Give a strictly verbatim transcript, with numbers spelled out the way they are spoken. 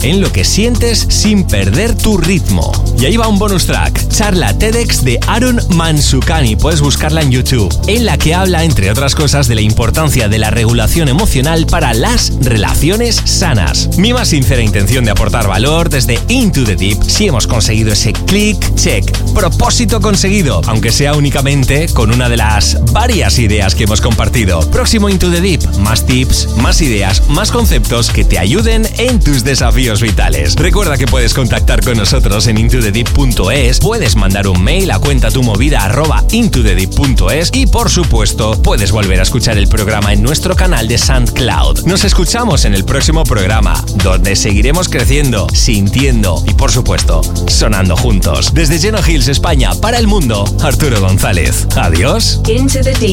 en lo que sientes sin perder tu ritmo. Y ahí va un bonus track, charla TEDx de Aaron Manzukani, puedes buscarla en YouTube, en la que habla, entre otras cosas, de la importancia de la regulación emocional para las relaciones sanas. Mi más sincera intención de aportar valor desde Into the Deep, si hemos conseguido ese click, check, propósito conseguido, aunque sea únicamente con una de las varias ideas que hemos compartido. Próximo Into the Deep, más tips, más ideas, más conceptos que te ayuden en tus desafíos vitales. Recuerda que puedes contactar con nosotros en into the deep punto es, puedes mandar un mail a cuentatumovida arroba into the deep punto es y, por supuesto, puedes volver a escuchar el programa en nuestro canal de SoundCloud. Nos escuchamos en el próximo programa, donde seguiremos creciendo, sintiendo y, por supuesto, sonando juntos. Desde Geno Hills, España, para el mundo, Arturo González. Adiós. Into the Deep.